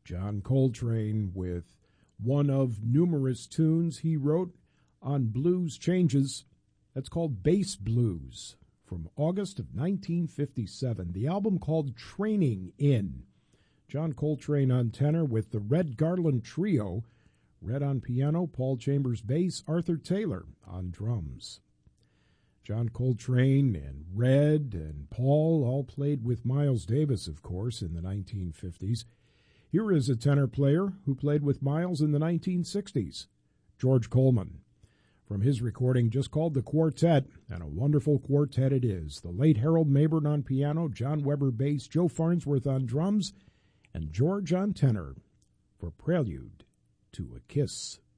John Coltrane with one of numerous tunes he wrote on blues changes. That's called Bass Blues from August of 1957. The album called Training In. John Coltrane on tenor with the Red Garland Trio. Red on piano, Paul Chambers bass, Arthur Taylor on drums. John Coltrane and Red and Paul all played with Miles Davis, of course, in the 1950s. Here is a tenor player who played with Miles in the 1960s, George Coleman. From his recording just called The Quartet, and a wonderful quartet it is. The late Harold Mabern on piano, John Weber bass, Joe Farnsworth on drums, and George on tenor for Prelude to a Kiss.